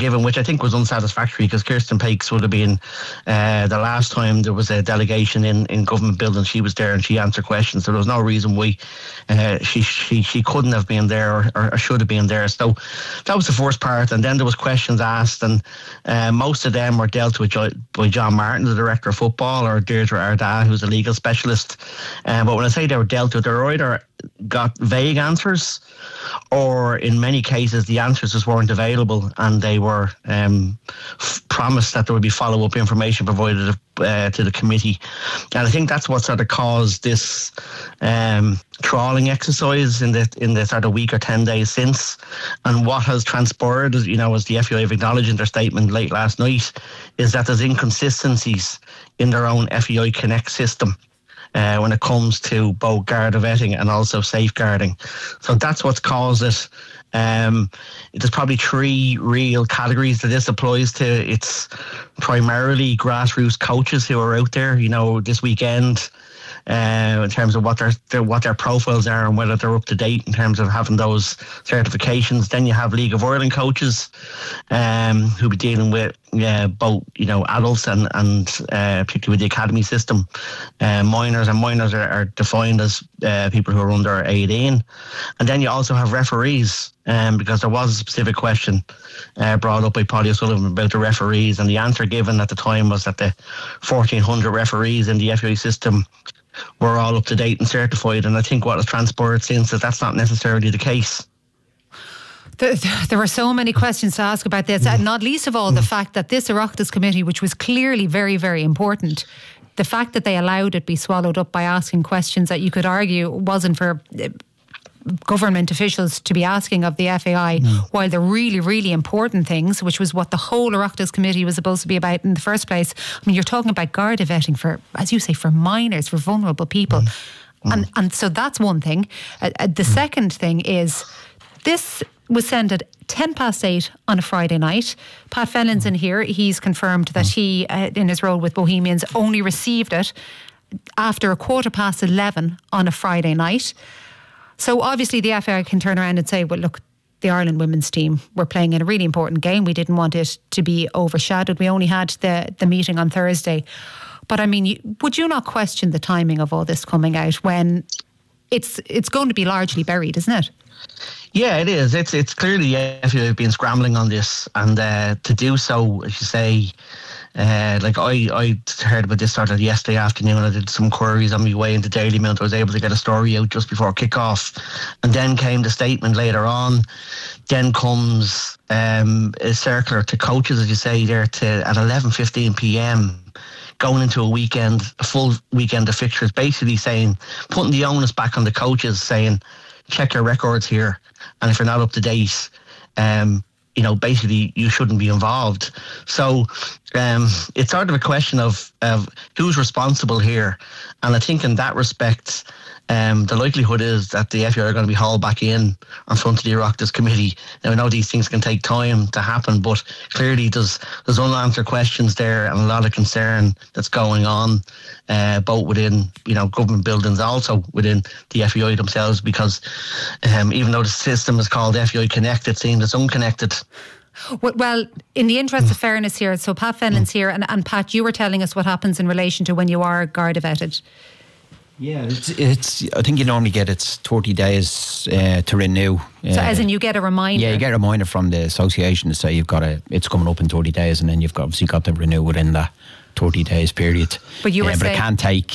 given, which I think was unsatisfactory, because Kirsten Pakes would have been the last time there was a delegation in government buildings. She was there and she answered questions, so there was no reason why she couldn't have been there or should have been there. So that was the first part, and then there was questions asked, and most of them were dealt with by John Martin, the director of football, or Deirdre Arda, who's a legal specialist. But when I say they were dealt with, they were either got vague answers, or in many cases the answers just weren't available, and they were promised that there would be follow-up information provided to the committee. And I think that's what sort of caused this trawling exercise in the sort of week or 10 days since. And what has transpired, as the FAI have acknowledged in their statement late last night, is that there's inconsistencies in their own FAI Connect system when it comes to both Garda vetting and also safeguarding. So that's what's caused it. There's probably three real categories that this applies to. It's primarily grassroots coaches who are out there, this weekend, in terms of what their profiles are and whether they're up to date in terms of having those certifications. Then you have League of Ireland coaches who be dealing with both adults and particularly with the academy system, minors, and minors are defined as people who are under 18. And then you also have referees, because there was a specific question brought up by Polly O'Sullivan about the referees, and the answer given at the time was that the 1,400 referees in the FAI system were all up to date and certified. And I think what has transpired since is that's not necessarily the case. There were so many questions to ask about this, and not least of all the fact that this Oireachtas committee, which was clearly very, very important, the fact that they allowed it be swallowed up by asking questions that you could argue wasn't for government officials to be asking of the FAI, while the really, really important things, which was what the whole Oireachtas committee was supposed to be about in the first place. I mean, you're talking about Garda vetting for, as you say, for minors, for vulnerable people. And so that's one thing. The second thing is, this was sent at 8:10 on a Friday night. Pat Fennon's in here. He's confirmed that he, in his role with Bohemians, only received it after 11:15 on a Friday night. So obviously the FAI can turn around and say, well, look, the Ireland women's team were playing in a really important game. We didn't want it to be overshadowed. We only had the meeting on Thursday. But I mean, would you not question the timing of all this coming out when it's going to be largely buried, isn't it? Yeah, it is. It's clearly the FAI have been scrambling on this, and to do so, as you say, like I heard about this sort of yesterday afternoon. I did some queries on my way into Daily Mail. I was able to get a story out just before kick-off, and then came the statement later on. Then comes a circular to coaches, as you say, there at 11:15 p.m. going into a full weekend of fixtures, basically saying, putting the onus back on the coaches, saying, check your records here, and if you're not up to date, basically you shouldn't be involved. So it's sort of a question of who's responsible here, and I think in that respect, the likelihood is that the FAI are going to be hauled back in front of the Oireachtas committee. Now, I know these things can take time to happen, but clearly there's unanswered questions there and a lot of concern that's going on, both within government buildings, also within the FAI themselves, because even though the system is called FAI Connect, it seems it's unconnected. Well, in the interest of fairness here, so Pat Fennon's here, and Pat, you were telling us what happens in relation to when you are Garda vetted. Yeah, it's. I think you normally get 30 days to renew. So as in you get a reminder? Yeah, you get a reminder from the association to say it's coming up in 30 days, and then you've obviously got to renew within that 30 days period. But you were saying...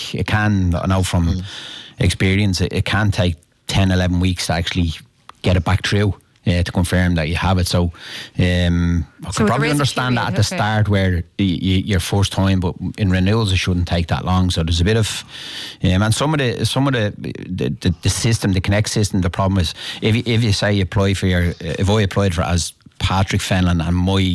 I know from experience, it can take 10, 11 weeks to actually get it back through. To confirm that you have it. So I can probably understand that at the start where your first time, but in renewals it shouldn't take that long. So there's a bit of and some of the system, the Connect system, the problem is if you say you apply for if I applied for it as Patrick Fenlon and my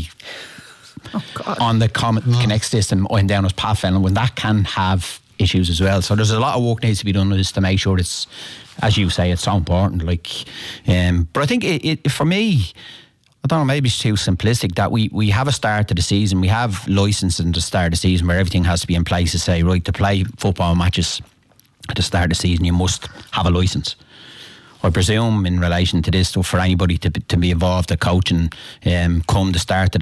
on the Connect system I'm down as Pat Fenlon, when that can have issues as well. So there's a lot of work needs to be done with this to make sure it's, as you say, it's so important. But I think it for me, I don't know, maybe it's too simplistic that we have a start to the season. We have licensing at the start of the season where everything has to be in place to say, right, to play football matches at the start of the season, you must have a licence. I presume in relation to this stuff, for anybody to be involved, a coaching come the start of